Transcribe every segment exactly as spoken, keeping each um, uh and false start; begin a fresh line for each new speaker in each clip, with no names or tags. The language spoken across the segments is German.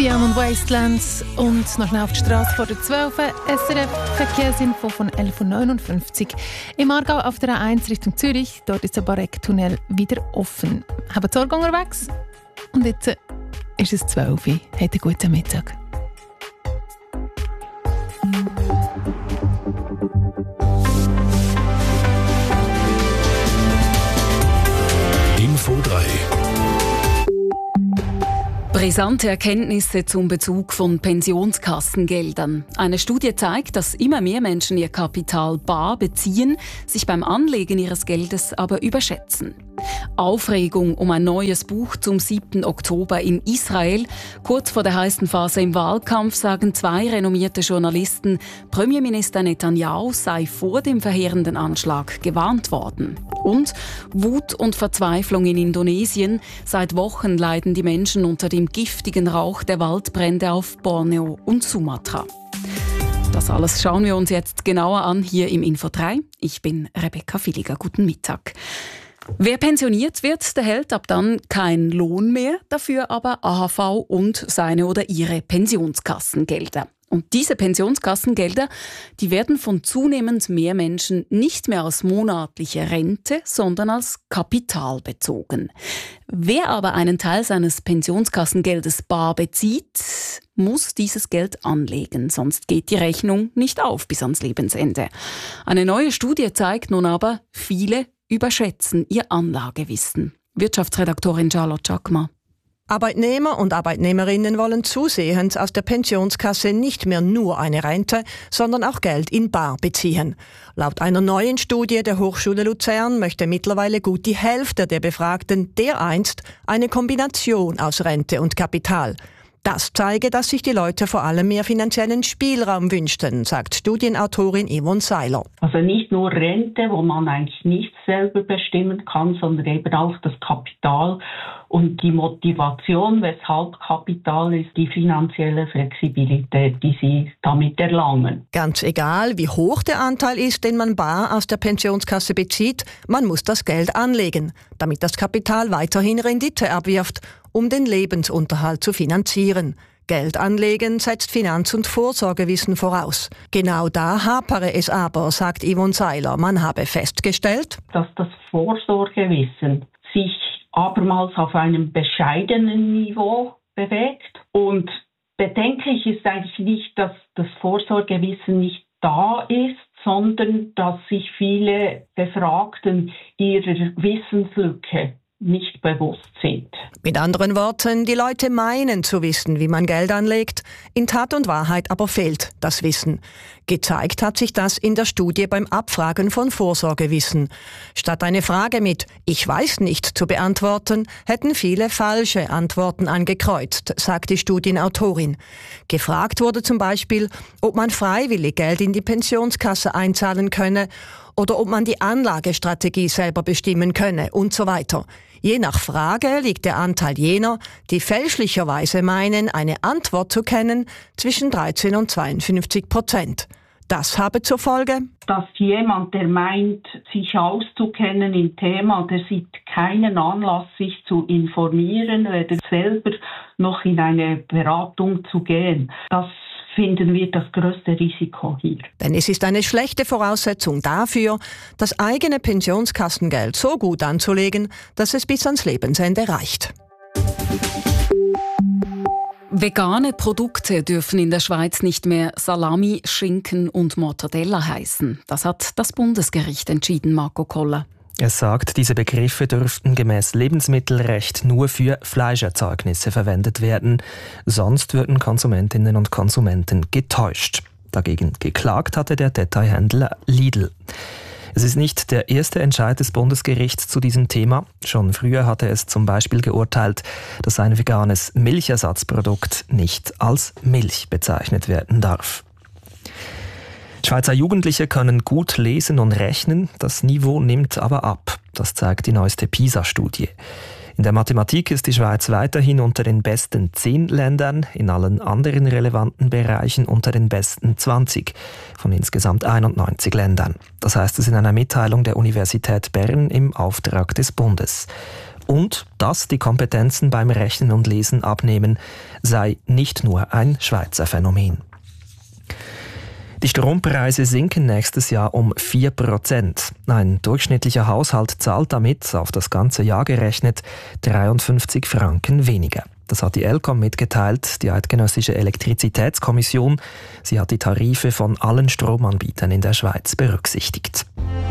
Siam und Wastelands und noch schnell auf die Straße vor der zwölf. S R F-Verkehrsinfo von elf Uhr neunundfünfzig. Im Aargau auf der A eins Richtung Zürich, dort ist der Bareck-Tunnel wieder offen. Haben die Sorge unterwegs? Und jetzt äh, ist es zwölf Uhr. Habt einen guten Mittag.
Info drei.
Brisante Erkenntnisse zum Bezug von Pensionskassengeldern. Eine Studie zeigt, dass immer mehr Menschen ihr Kapital bar beziehen, sich beim Anlegen ihres Geldes aber überschätzen. Aufregung um ein neues Buch zum siebten Oktober in Israel. Kurz vor der heißen Phase im Wahlkampf sagen zwei renommierte Journalisten, Premierminister Netanyahu sei vor dem verheerenden Anschlag gewarnt worden. Und Wut und Verzweiflung in Indonesien. Seit Wochen leiden die Menschen unter dem giftigen Rauch der Waldbrände auf Borneo und Sumatra. Das alles schauen wir uns jetzt genauer an hier im Info drei. Ich bin Rebecca Villiger. Guten Mittag. Wer pensioniert wird, der hält ab dann keinen Lohn mehr, dafür aber A H V und seine oder ihre Pensionskassengelder. Und diese Pensionskassengelder, die werden von zunehmend mehr Menschen nicht mehr als monatliche Rente, sondern als Kapital bezogen. Wer aber einen Teil seines Pensionskassengeldes bar bezieht, muss dieses Geld anlegen, sonst geht die Rechnung nicht auf bis ans Lebensende. Eine neue Studie zeigt nun aber, viele überschätzen ihr Anlagewissen. Wirtschaftsredaktorin Charlotte Chakma.
Arbeitnehmer und Arbeitnehmerinnen wollen zusehends aus der Pensionskasse nicht mehr nur eine Rente, sondern auch Geld in bar beziehen. Laut einer neuen Studie der Hochschule Luzern möchte mittlerweile gut die Hälfte der Befragten dereinst eine Kombination aus Rente und Kapital. Das zeige, dass sich die Leute vor allem mehr finanziellen Spielraum wünschten, sagt Studienautorin Yvonne Seiler.
Also nicht nur Rente, wo man eigentlich nicht selber bestimmen kann, sondern eben auch das Kapital und die Motivation, weshalb Kapital ist, die finanzielle Flexibilität, die sie damit erlangen.
Ganz egal, wie hoch der Anteil ist, den man bar aus der Pensionskasse bezieht, man muss das Geld anlegen, damit das Kapital weiterhin Rendite abwirft, um den Lebensunterhalt zu finanzieren. Geld anlegen setzt Finanz- und Vorsorgewissen voraus. Genau da hapere es aber, sagt Yvonne Seiler. Man habe festgestellt,
dass das Vorsorgewissen sich abermals auf einem bescheidenen Niveau bewegt. Und bedenklich ist eigentlich nicht, dass das Vorsorgewissen nicht da ist, sondern dass sich viele Befragten ihrer Wissenslücke nicht bewusst sind.
Mit anderen Worten, die Leute meinen zu wissen, wie man Geld anlegt, in Tat und Wahrheit aber fehlt das Wissen. Gezeigt hat sich das in der Studie beim Abfragen von Vorsorgewissen. Statt eine Frage mit »Ich weiß nicht« zu beantworten, hätten viele falsche Antworten angekreuzt, sagt die Studienautorin. Gefragt wurde zum Beispiel, ob man freiwillig Geld in die Pensionskasse einzahlen könne oder ob man die Anlagestrategie selber bestimmen könne und so weiter. Je nach Frage liegt der Anteil jener, die fälschlicherweise meinen, eine Antwort zu kennen, zwischen dreizehn und zweiundfünfzig Prozent. Das habe zur Folge,
dass jemand, der meint, sich auszukennen im Thema, der sieht keinen Anlass, sich zu informieren, weder selber noch in eine Beratung zu gehen. Das finden wir das größte Risiko hier.
Denn es ist eine schlechte Voraussetzung dafür, das eigene Pensionskassengeld so gut anzulegen, dass es bis ans Lebensende reicht.
Vegane Produkte dürfen in der Schweiz nicht mehr Salami, Schinken und Mortadella heißen. Das hat das Bundesgericht entschieden, Marco Koller.
Es sagt, diese Begriffe dürften gemäß Lebensmittelrecht nur für Fleischerzeugnisse verwendet werden. Sonst würden Konsumentinnen und Konsumenten getäuscht. Dagegen geklagt hatte der Detailhändler Lidl. Es ist nicht der erste Entscheid des Bundesgerichts zu diesem Thema. Schon früher hatte es zum Beispiel geurteilt, dass ein veganes Milchersatzprodukt nicht als Milch bezeichnet werden darf. Schweizer Jugendliche können gut lesen und rechnen, das Niveau nimmt aber ab. Das zeigt die neueste PISA-Studie. In der Mathematik ist die Schweiz weiterhin unter den besten zehn Ländern, in allen anderen relevanten Bereichen unter den besten zwanzig von insgesamt einundneunzig Ländern. Das heißt es in einer Mitteilung der Universität Bern im Auftrag des Bundes. Und dass die Kompetenzen beim Rechnen und Lesen abnehmen, sei nicht nur ein Schweizer Phänomen. Die Strompreise sinken nächstes Jahr um vier Prozent. Ein durchschnittlicher Haushalt zahlt damit, auf das ganze Jahr gerechnet, dreiundfünfzig Franken weniger. Das hat die ElCom mitgeteilt, die Eidgenössische Elektrizitätskommission. Sie hat die Tarife von allen Stromanbietern in der Schweiz berücksichtigt.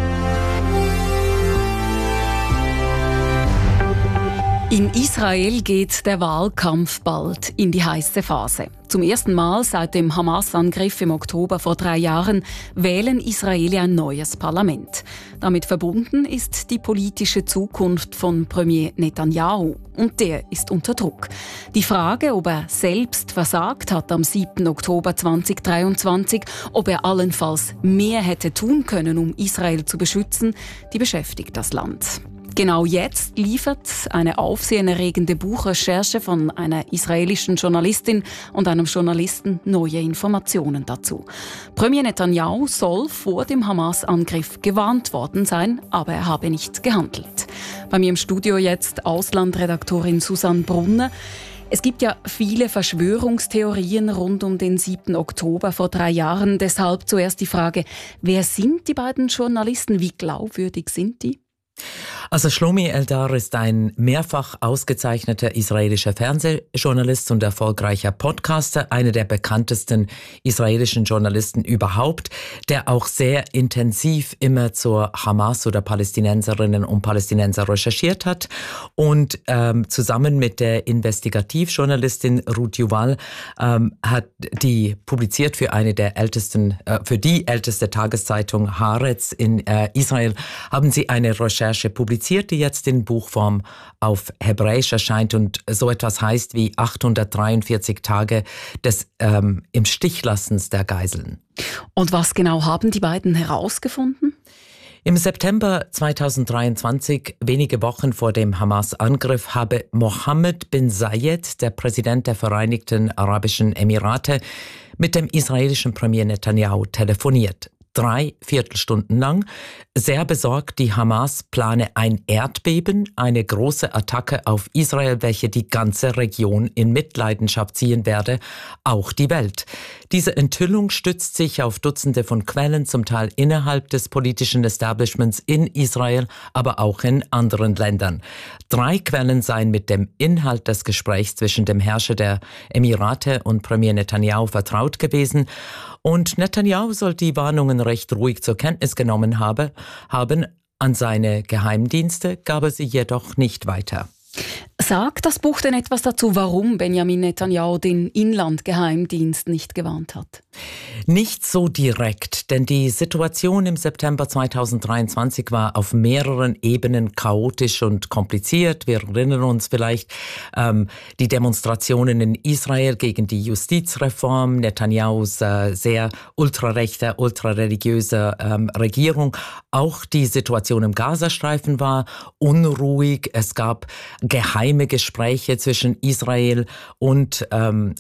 In Israel geht der Wahlkampf bald in die heiße Phase. Zum ersten Mal seit dem Hamas-Angriff im Oktober vor drei Jahren wählen Israelis ein neues Parlament. Damit verbunden ist die politische Zukunft von Premier Netanyahu. Und der ist unter Druck. Die Frage, ob er selbst versagt hat am siebten Oktober zweitausenddreiundzwanzig, ob er allenfalls mehr hätte tun können, um Israel zu beschützen, die beschäftigt das Land. Genau jetzt liefert eine aufsehenerregende Buchrecherche von einer israelischen Journalistin und einem Journalisten neue Informationen dazu. Premier Netanyahu soll vor dem Hamas-Angriff gewarnt worden sein, aber er habe nicht gehandelt. Bei mir im Studio jetzt Auslandredaktorin Susanne Brunner. Es gibt ja viele Verschwörungstheorien rund um den siebten Oktober vor drei Jahren. Deshalb zuerst die Frage, wer sind die beiden Journalisten? Wie glaubwürdig sind die?
Also Shlomi Eldar ist ein mehrfach ausgezeichneter israelischer Fernsehjournalist und erfolgreicher Podcaster, einer der bekanntesten israelischen Journalisten überhaupt, der auch sehr intensiv immer zur Hamas oder Palästinenserinnen und Palästinenser recherchiert hat und ähm, zusammen mit der Investigativjournalistin Ruth Yuval ähm, hat die publiziert für eine der ältesten, äh, für die älteste Tageszeitung Haaretz in äh, Israel, haben sie eine Recherche publiziert, die jetzt in Buchform auf Hebräisch erscheint und so etwas heißt wie achthundertdreiundvierzig Tage des ähm, im Stichklassens der Geiseln.
Und was genau haben die beiden herausgefunden?
Im September zweitausenddreiundzwanzig, wenige Wochen vor dem Hamas-Angriff, habe Mohammed bin Zayed, der Präsident der Vereinigten Arabischen Emirate, mit dem israelischen Premier Netanyahu telefoniert. Drei Viertelstunden lang. Sehr besorgt, die Hamas plane ein Erdbeben, eine große Attacke auf Israel, welche die ganze Region in Mitleidenschaft ziehen werde, auch die Welt. Diese Enthüllung stützt sich auf Dutzende von Quellen, zum Teil innerhalb des politischen Establishments in Israel, aber auch in anderen Ländern. Drei Quellen seien mit dem Inhalt des Gesprächs zwischen dem Herrscher der Emirate und Premier Netanyahu vertraut gewesen. Und Netanyahu soll die Warnungen recht ruhig zur Kenntnis genommen habe, haben. An seine Geheimdienste gab er sie jedoch nicht weiter.
Sagt das Buch denn etwas dazu, warum Benjamin Netanyahu den Inlandgeheimdienst nicht gewarnt hat?
Nicht so direkt, denn die Situation im September zweitausenddreiundzwanzig war auf mehreren Ebenen chaotisch und kompliziert. Wir erinnern uns vielleicht ähm, die Demonstrationen in Israel gegen die Justizreform, Netanyahus äh, sehr ultrarechte, ultrareligiöse ähm, Regierung. Auch die Situation im Gazastreifen war unruhig. Es gab geheime Gespräche zwischen Israel und, ähm,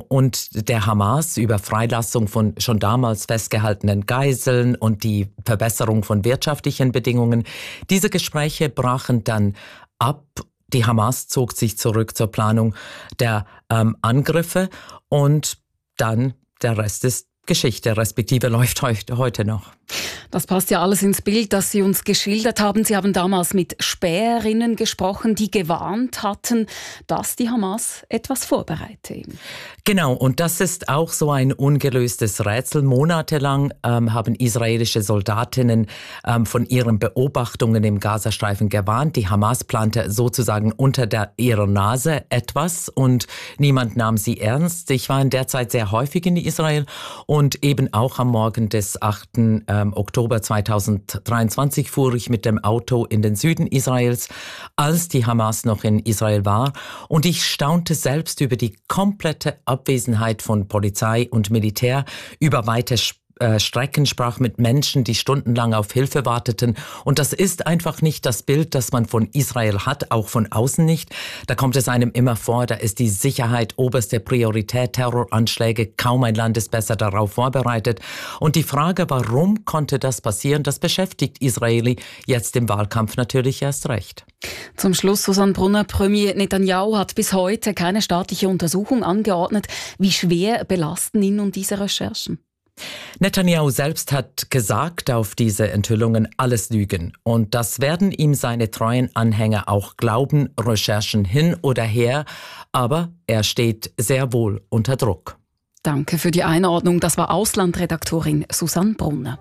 und der Hamas über Freilassung von schon damals festgehaltenen Geiseln und die Verbesserung von wirtschaftlichen Bedingungen. Diese Gespräche brachen dann ab. Die Hamas zog sich zurück zur Planung der ähm, Angriffe und dann der Rest ist Geschichte, respektive läuft heute noch.
Das passt ja alles ins Bild, das Sie uns geschildert haben. Sie haben damals mit Späherinnen gesprochen, die gewarnt hatten, dass die Hamas etwas vorbereite.
Genau, und das ist auch so ein ungelöstes Rätsel. Monatelang ähm, haben israelische Soldatinnen ähm, von ihren Beobachtungen im Gazastreifen gewarnt. Die Hamas plante sozusagen unter der, ihrer Nase etwas und niemand nahm sie ernst. Ich war in der Zeit sehr häufig in Israel und eben auch am Morgen des achten Oktober zweitausenddreiundzwanzig fuhr ich mit dem Auto in den Süden Israels, als die Hamas noch in Israel war. Und ich staunte selbst über die komplette Abwesenheit von Polizei und Militär über weite äh, Strecken, sprach mit Menschen, die stundenlang auf Hilfe warteten. Und das ist einfach nicht das Bild, das man von Israel hat, auch von außen nicht. Da kommt es einem immer vor, da ist die Sicherheit oberste Priorität, Terroranschläge, kaum ein Land ist besser darauf vorbereitet. Und die Frage, warum konnte das passieren, das beschäftigt Israeli jetzt im Wahlkampf natürlich erst recht.
Zum Schluss, Susanne Brunner, Premier Netanyahu hat bis heute keine staatliche Untersuchung angeordnet. Wie schwer belasten ihn nun diese Recherchen?
Netanyahu selbst hat gesagt auf diese Enthüllungen, alles Lügen. Und das werden ihm seine treuen Anhänger auch glauben, Recherchen hin oder her. Aber er steht sehr wohl unter Druck.
Danke für die Einordnung. Das war Auslandredaktorin Susanne Brunner.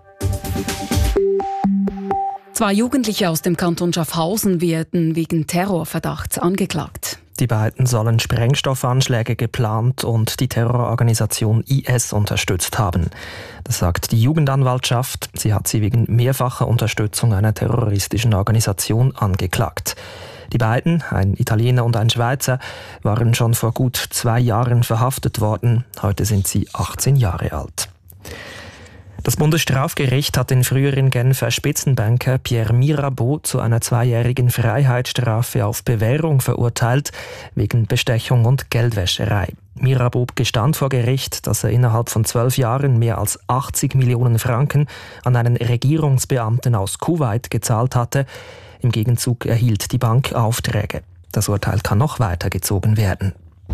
Zwei Jugendliche aus dem Kanton Schaffhausen werden wegen Terrorverdachts angeklagt.
Die beiden sollen Sprengstoffanschläge geplant und die Terrororganisation I S unterstützt haben. Das sagt die Jugendanwaltschaft. Sie hat sie wegen mehrfacher Unterstützung einer terroristischen Organisation angeklagt. Die beiden, ein Italiener und ein Schweizer, waren schon vor gut zwei Jahren verhaftet worden. Heute sind sie achtzehn Jahre alt. Das Bundesstrafgericht hat den früheren Genfer Spitzenbanker Pierre Mirabeau zu einer zweijährigen Freiheitsstrafe auf Bewährung verurteilt, wegen Bestechung und Geldwäscherei. Mirabeau gestand vor Gericht, dass er innerhalb von zwölf Jahren mehr als achtzig Millionen Franken an einen Regierungsbeamten aus Kuwait gezahlt hatte. Im Gegenzug erhielt die Bank Aufträge. Das Urteil kann noch weitergezogen werden.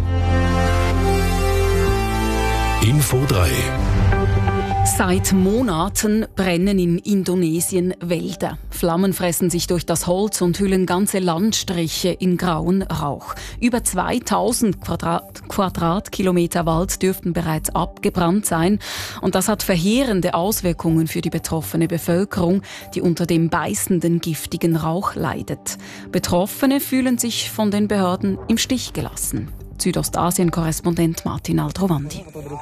Info drei.
Seit Monaten brennen in Indonesien Wälder. Flammen fressen sich durch das Holz und hüllen ganze Landstriche in grauen Rauch. Über zweitausend Quadrat- Quadratkilometer Wald dürften bereits abgebrannt sein. Und das hat verheerende Auswirkungen für die betroffene Bevölkerung, die unter dem beißenden, giftigen Rauch leidet. Betroffene fühlen sich von den Behörden im Stich gelassen. Südostasien-Korrespondent Martin Aldrovandi.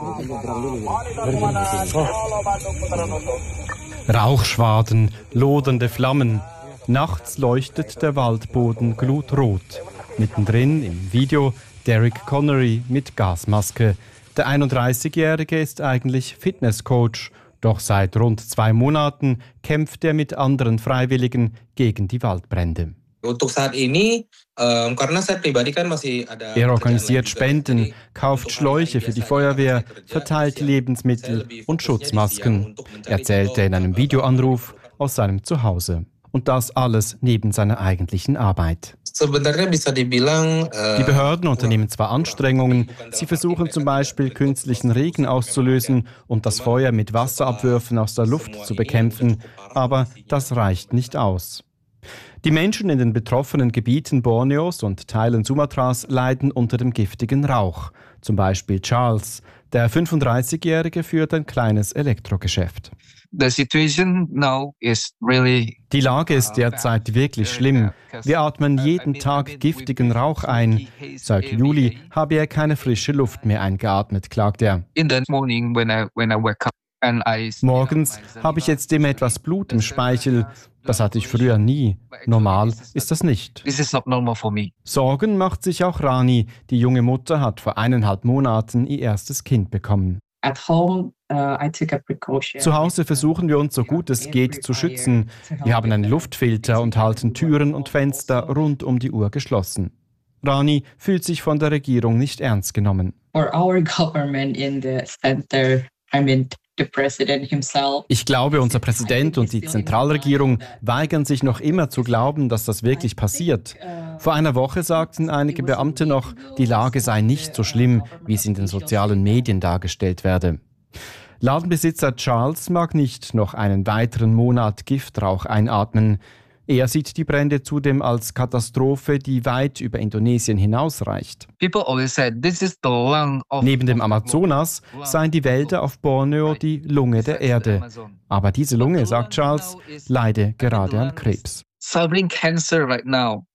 Rauchschwaden, lodernde Flammen. Nachts leuchtet der Waldboden glutrot. Mittendrin im Video Derek Connery mit Gasmaske. Der einunddreißigjährige ist eigentlich Fitnesscoach. Doch seit rund zwei Monaten kämpft er mit anderen Freiwilligen gegen die Waldbrände. Er organisiert Spenden, kauft Schläuche für die Feuerwehr, verteilt Lebensmittel und Schutzmasken, erzählte in einem Videoanruf aus seinem Zuhause. Und das alles neben seiner eigentlichen Arbeit. Die Behörden unternehmen zwar Anstrengungen, sie versuchen zum Beispiel künstlichen Regen auszulösen und das Feuer mit Wasserabwürfen aus der Luft zu bekämpfen, aber das reicht nicht aus. Die Menschen in den betroffenen Gebieten Borneos und Teilen Sumatras leiden unter dem giftigen Rauch. Zum Beispiel Charles, der fünfunddreißigjährige, führt ein kleines Elektrogeschäft.
The situation now is really
Die Lage ist derzeit wirklich schlimm. Wir atmen jeden Tag giftigen Rauch ein. Seit Juli habe er keine frische Luft mehr eingeatmet, klagt er.
in the morning when I when I wake up and I
Morgens habe ich jetzt immer etwas Blut im Speichel. Das hatte ich früher nie. Normal ist das nicht.
This is not normal for me.
Sorgen macht sich auch Rani. Die junge Mutter hat vor eineinhalb Monaten ihr erstes Kind bekommen.
At home, uh, I took a precaution.
Zu Hause versuchen wir uns so gut es geht zu schützen. Wir haben einen Luftfilter und halten Türen und Fenster rund um die Uhr geschlossen. Rani fühlt sich von der Regierung nicht ernst genommen.
For our government in the center, I mean the president himself.
Ich glaube, unser Präsident und die Zentralregierung weigern sich noch immer zu glauben, dass das wirklich passiert. Vor einer Woche sagten einige Beamte noch, die Lage sei nicht so schlimm, wie es in den sozialen Medien dargestellt werde. Ladenbesitzer Charles mag nicht noch einen weiteren Monat Giftrauch einatmen. Er sieht die Brände zudem als Katastrophe, die weit über Indonesien hinausreicht.
People always said this is the lung of
Neben dem Amazonas seien die Wälder auf Borneo die Lunge der Erde. Aber diese Lunge, sagt Charles, leide gerade an Krebs.
suffering cancer right now.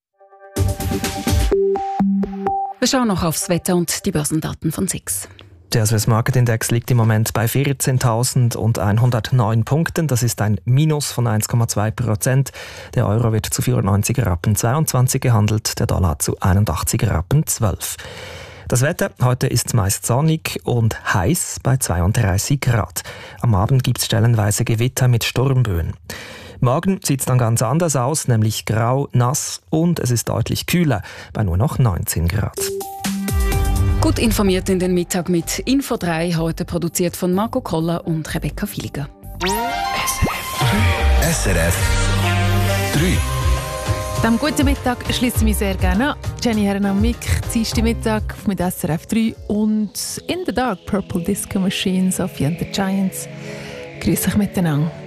Wir schauen noch aufs Wetter und die Börsendaten von SIX.
Der Swiss Market Index liegt im Moment bei vierzehntausendeinhundertneun Punkten. Das ist ein Minus von eins Komma zwei Prozent. Der Euro wird zu vierundneunzig Rappen zweiundzwanzig gehandelt, der Dollar zu einundachtzig Rappen zwölf. Das Wetter, heute ist es meist sonnig und heiß bei zweiunddreißig Grad. Am Abend gibt es stellenweise Gewitter mit Sturmböen. Morgen sieht es dann ganz anders aus, nämlich grau, nass und es ist deutlich kühler, bei nur noch neunzehn Grad.
Gut informiert in den Mittag mit Info drei, heute produziert von Marco Koller und Rebecca Filiger.
S R F drei.
Am guten Mittag schließe ich mich sehr gerne an. Jenny Herren am Mic, Dienstag Mittag mit S R F drei und In the Dark Purple Disco Machine, Sophie and the Giants. Grüß euch miteinander.